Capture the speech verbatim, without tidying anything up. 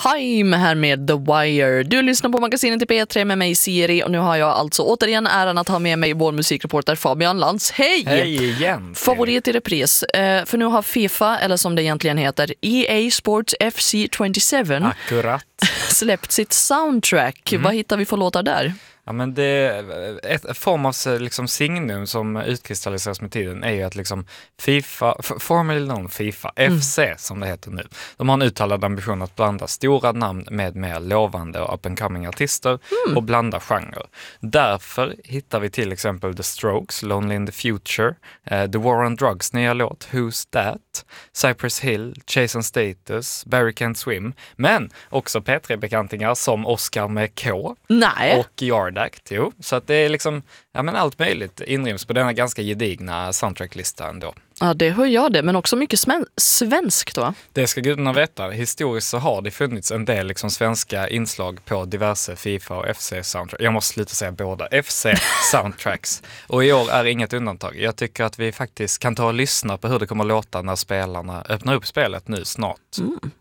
Time här med The Wire. Du lyssnar på magasinet i P tre med mig Siri och nu har jag alltså återigen äran att ha med mig vår musikreporter Fabian Lantz. Hej! Hej igen! Favorit i repris. Uh, för nu har FIFA, eller som det egentligen heter, E A Sports F C tjugosju Akkurat. släppt sitt soundtrack. Mm. Vad hittar vi för låtar där? Ja, men det är ett form av liksom signum som utkristalliseras med tiden är ju att liksom FIFA, formerly known FIFA, mm. F C som det heter nu, de har en uttalad ambition att blanda stora namn med mer lovande och up-and-coming artister mm. och blanda genre. Därför hittar vi till exempel The Strokes, Lonely in the Future, uh, The War on Drugs nya låt Who's That, Cypress Hill, Chase and Status, Barry Can't Swim, men också P tre-bekantingar som Oscar med K Nej. och Yard. Jo. Så att det är liksom, ja, men allt möjligt inryms på denna ganska gedigna soundtracklista ändå. Ja, det hör jag det, men också mycket smän- svenskt då. Det ska gudarna veta. Historiskt så har det funnits en del liksom svenska inslag på diverse FIFA och F C soundtracks. Jag måste sluta säga båda. F C soundtracks. Och i år är inget undantag. Jag tycker att vi faktiskt kan ta och lyssna på hur det kommer att låta när spelarna öppnar upp spelet nu snart. Mm.